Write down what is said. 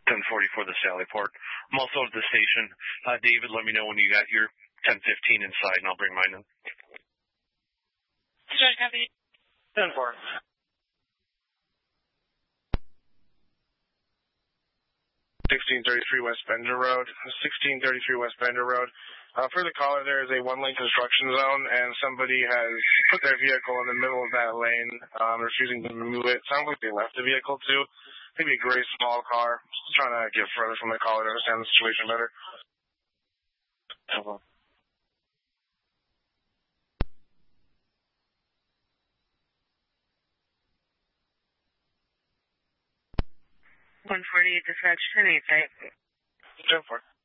1044 the Sallyport. I'm also at the station. David, let me know when you got your 1015 inside, and I'll bring mine in. Sure, copy. 10-4. 1633 West Bender Road. 1633 West Bender Road. For the caller, there is a one-lane construction zone, and somebody has put their vehicle in the middle of that lane, refusing to move it. Sounds like they left the vehicle, too. Maybe a gray small car. Just trying to get further from the caller to understand the situation better. Hello. 148 dispatch, 10-8, 10-4.